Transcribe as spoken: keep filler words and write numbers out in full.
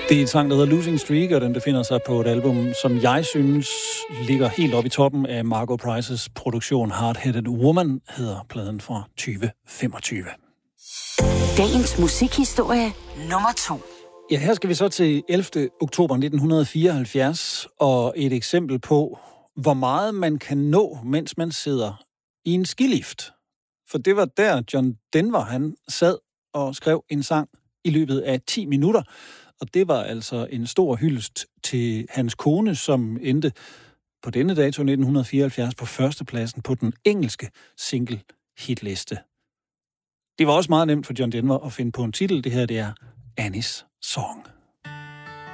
Det er en sang, der hedder Losing Streak, og den befinder sig på et album, som jeg synes ligger helt oppe i toppen af Margo Price's produktion. Hard-Headed Woman hedder pladen fra tyve femogtyve. Dagens musikhistorie nummer to. Ja, her skal vi så til ellevte oktober nitten fireoghalvfjerds, og et eksempel på, hvor meget man kan nå, mens man sidder i en skilift. For det var der, John Denver, han sad og skrev en sang i løbet af ti minutter, og det var altså en stor hyldest til hans kone, som endte på denne dato nitten fireoghalvfjerds på førstepladsen på den engelske single hitliste. Det var også meget nemt for John Denver at finde på en titel. Det her, det er Annie's Song.